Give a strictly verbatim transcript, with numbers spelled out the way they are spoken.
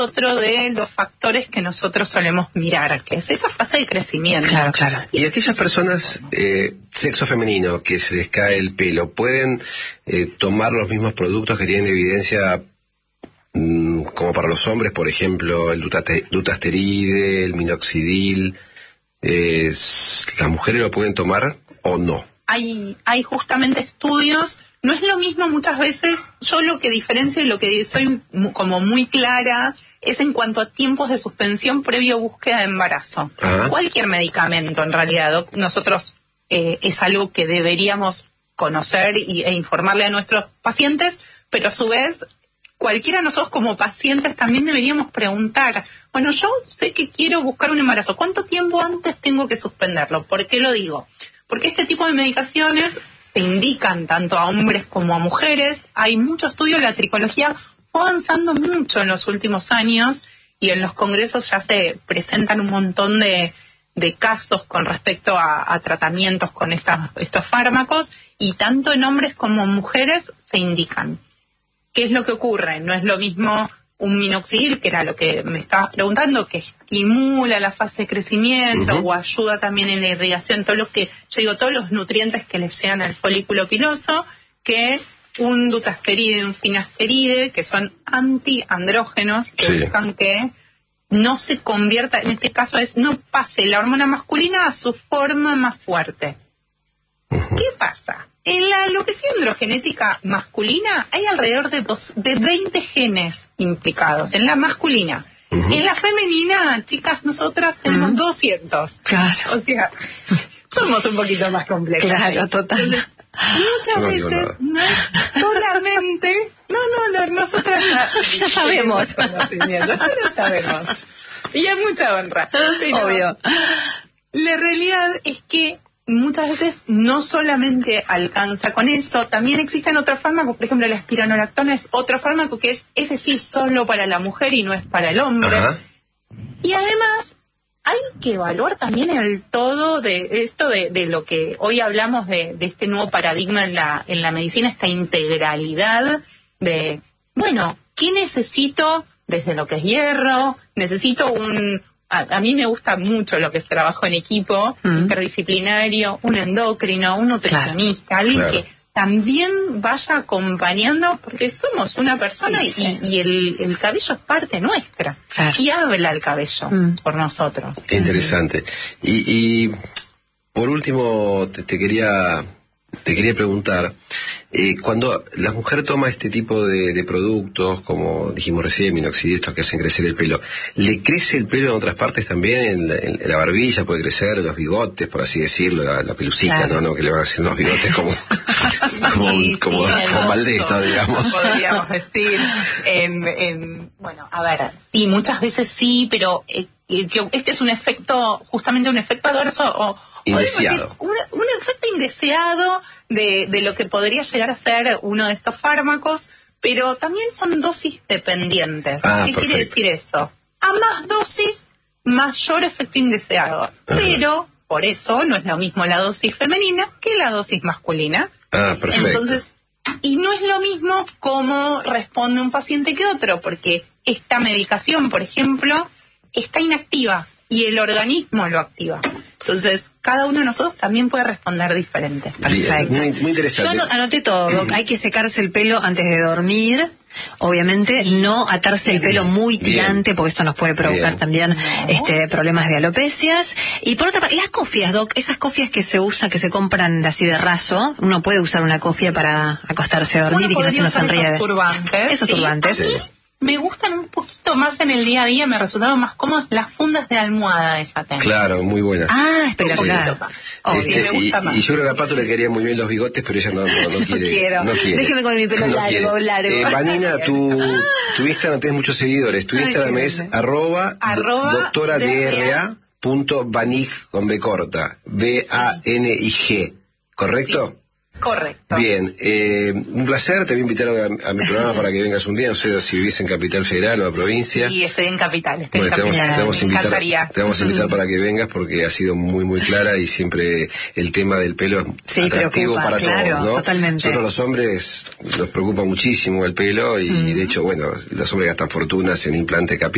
otro de los factores que nosotros solemos mirar, que es esa fase de crecimiento. Claro, claro. Y aquellas personas, eh, sexo femenino, que se les cae el pelo, ¿pueden eh, tomar los mismos productos que tienen evidencia mmm, como para los hombres? Por ejemplo, el dutate, dutasteride, el minoxidil. Eh, ¿Las mujeres lo pueden tomar o no? Hay, hay justamente estudios. No es lo mismo muchas veces, yo lo que diferencio y lo que soy como muy clara es en cuanto a tiempos de suspensión previo a búsqueda de embarazo. Ajá. Cualquier medicamento, en realidad, nosotros eh, es algo que deberíamos conocer y, e informarle a nuestros pacientes, pero a su vez, cualquiera de nosotros como pacientes también deberíamos preguntar, bueno, yo sé que quiero buscar un embarazo, ¿cuánto tiempo antes tengo que suspenderlo? ¿Por qué lo digo? Porque este tipo de medicaciones se indican tanto a hombres como a mujeres. Hay mucho estudio, la tricología fue avanzando mucho en los últimos años y en los congresos ya se presentan un montón de, de casos con respecto a, a tratamientos con estas, estos fármacos, y tanto en hombres como en mujeres se indican. ¿Qué es lo que ocurre? No es lo mismo un minoxidil, que era lo que me estabas preguntando, que estimula la fase de crecimiento, uh-huh, o ayuda también en la irrigación, todo lo que, yo digo, todos los nutrientes que le llegan al folículo piloso, que un dutasteride y un finasteride, que son antiandrógenos, que sí, buscan que no se convierta, en este caso es, no pase la hormona masculina a su forma más fuerte. Uh-huh. ¿Qué pasa? En la alopecia androgenética masculina hay alrededor de, dos, de veinte genes implicados, en la masculina. Uh-huh. En la femenina, chicas, nosotras tenemos uh-huh. doscientos. Claro. O sea, somos un poquito más complejos. Claro, total. Entonces, muchas no veces no es solamente... No, no, no, nosotras ya, ya sabemos. Ya lo sabemos. Y hay mucha honra. Pero obvio. La realidad es que muchas veces no solamente alcanza con eso, también existen otros fármacos, por ejemplo la espironolactona es otro fármaco que es, ese sí, solo para la mujer y no es para el hombre. Ajá. Y además hay que evaluar también el todo de esto de, de lo que hoy hablamos de, de este nuevo paradigma en la, en la medicina, esta integralidad de, bueno, ¿qué necesito desde lo que es hierro? Necesito un... A, a mí me gusta mucho lo que es trabajo en equipo, mm. interdisciplinario, un endocrino, un nutricionista, claro, alguien claro. que también vaya acompañando, porque somos una persona sí, sí. y, y el, el cabello es parte nuestra. Claro. Y habla el cabello mm. por nosotros. Qué interesante. Y, y por último, te, te quería te quería preguntar, eh, cuando la mujer toma este tipo de, de productos, como dijimos recién, minoxidil, estos que hacen crecer el pelo, ¿le crece el pelo en otras partes también? En la, en la barbilla puede crecer, los bigotes, por así decirlo, la, la pelucita, claro. ¿no? ¿no? Que le van a hacer unos bigotes como como, sí, como, sí, como Maldesto, digamos. Podríamos decir. En, en, bueno, a ver, sí, muchas veces sí, pero eh, que este es un efecto, justamente un efecto adverso o indeseado. Decir, un, un efecto indeseado de, de lo que podría llegar a ser uno de estos fármacos, pero también son dosis dependientes. Ah, ¿Qué perfecto. quiere decir eso? A más dosis, mayor efecto indeseado. Ajá. Pero, por eso, no es lo mismo la dosis femenina que la dosis masculina. Ah, perfecto. Entonces, y no es lo mismo cómo responde un paciente que otro, porque esta medicación, por ejemplo, está inactiva y el organismo lo activa. Entonces, cada uno de nosotros también puede responder diferente. Perfecto. Muy, muy interesante. Yo anoté todo. Hay que secarse el pelo antes de dormir. Obviamente, no atarse el pelo muy tirante, bien, porque esto nos puede provocar bien. también no. este problemas de alopecias. Y por otra parte, las cofias, Doc, esas cofias que se usan, que se compran así de raso, uno puede usar una cofia para acostarse a dormir, bueno, y que no se nos enríe. Esos turbantes. Esos sí. turbantes. Sí. Me gustan un poquito más en el día a día, me resultaron más cómodas las fundas de almohada de satén. Claro, muy buenas. Ah, espectacular. Sí. Oh, este, sí, me gusta y, más. Y yo creo que a Pato le querían muy bien los bigotes, pero ella no, no, no quiere. No quiero. No quiere. Déjeme con mi pelo no largo, largo. Eh, Vanina, tu, tu Instagram tenés muchos seguidores. Tu Instagram Ay, es arroba, arroba doctora dra punto banig con B corta. B A N I G. ¿Correcto? Sí. Correcto. Bien, eh, un placer, te voy a invitar a, a mi programa para que vengas un día, no sé si vivís en Capital Federal o en provincia. Sí, estoy en Capital, estoy bueno, en Capital, te vamos, te vamos me invitar, encantaría. Te vamos a invitar para que vengas porque ha sido muy muy clara y siempre el tema del pelo es sí, atractivo preocupa, para claro, todos, ¿no? Totalmente. Nosotros los hombres nos preocupa muchísimo el pelo y mm. de hecho, bueno, los hombres gastan fortunas en implante capilar.